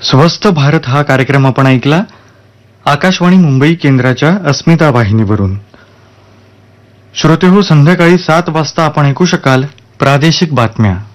स्वस्थ भारत हा कार्यक्रम आपण ऐकला आकाशवाणी मुंबई केंद्राच्या अस्मिता वाहिनीवरून. श्रोते हो, संध्याकाळी 7 वाजता आपण ऐकू शकाल प्रादेशिक बातम्या.